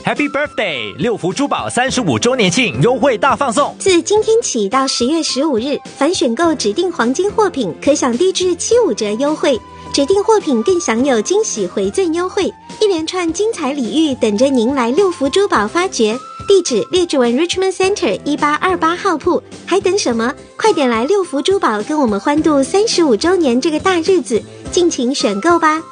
Happy Birthday！ 六福珠宝35周年庆优惠大放送， 自今天起到10月15日，凡选购指定黄金货品，可享低至75折优惠，指定货品更享有惊喜回赠优惠，一连串精彩礼遇等着您来六福珠宝发掘。地址列治文 Richmond Center 1828号铺，还等什么？快点来六福珠宝跟我们欢度35周年这个大日子，尽情选购吧。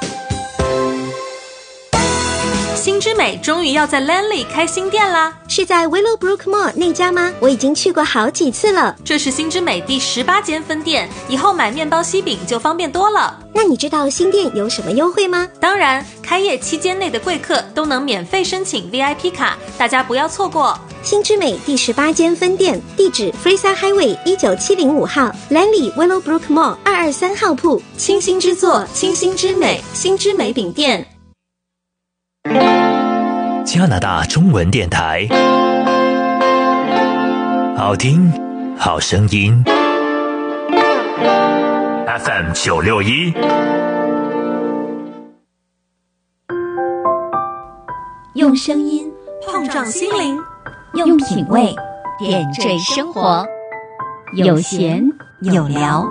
新之美终于要在 Lanley 开新店啦， 是在 Willowbrook Mall 那家吗？我已经去过好几次了。 这是新之美第18间分店，以后买面包西饼就方便多了。 那你知道新店有什么优惠吗？ 当然，开业期间内的贵客都能免费申请 VIP 卡，大家不要错过。 新之美第18间分店，地址 Fraser Highway 19705号 Lanley Willowbrook Mall 223号铺， 清新之作，清新之美，新之美饼店。 加拿大中文电台，好听好声音 FM 961， 用声音碰撞心灵， 用品味点缀生活，有闲有聊。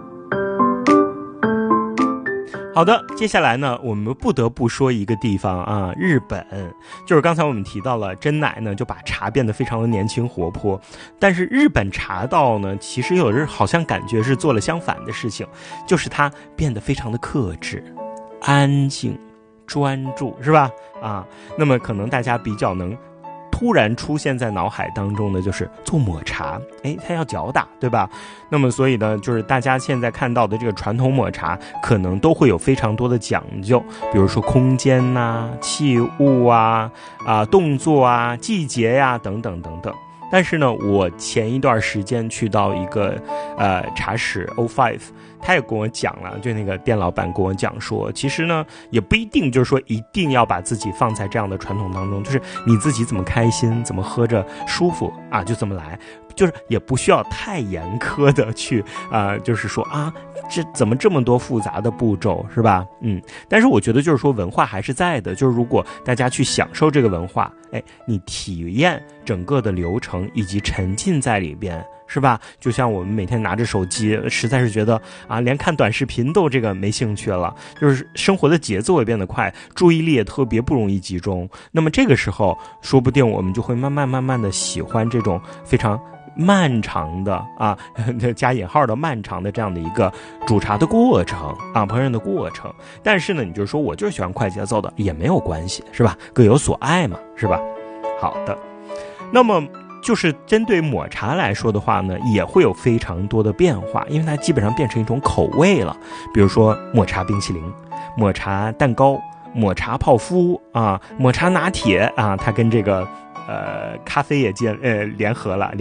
好的，接下来呢，我们不得不说一个地方啊，日本。就是刚才我们提到了真乃呢，就把茶变得非常的年轻活泼，但是日本茶道呢，其实有人好像感觉是做了相反的事情，就是它变得非常的克制、安静、专注，是吧？啊，那么可能大家比较能突然出现在脑海当中的就是做抹茶，它要搅打，对吧？那么所以呢，就是大家现在看到的这个传统抹茶可能都会有非常多的讲究，比如说空间啊、器物啊、动作啊、季节呀、等等等等。但是呢，我前一段时间去到一个茶室 O5， 他也跟我讲了，就那个店老板跟我讲说，其实呢也不一定就是说一定要把自己放在这样的传统当中，就是你自己怎么开心，怎么喝着舒服啊，就这么来，就是也不需要太严苛的去就是说这怎么这么多复杂的步骤，是吧？但是我觉得就是说文化还是在的，就是如果大家去享受这个文化，你体验整个的流程以及沉浸在里边，是吧？就像我们每天拿着手机，实在是觉得连看短视频都这个没兴趣了，就是生活的节奏也变得快，注意力也特别不容易集中。那么这个时候，说不定我们就会慢慢的喜欢这种非常漫长的加引号的漫长的这样的一个煮茶的过程烹饪的过程。但是呢，你就说我就是喜欢快节奏的，也没有关系，是吧？各有所爱嘛，是吧？好的，那么就是针对抹茶来说的话呢，也会有非常多的变化，因为它基本上变成一种口味了。比如说抹茶冰淇淋、抹茶蛋糕、抹茶泡芙抹茶拿铁它跟这个咖啡也联合了。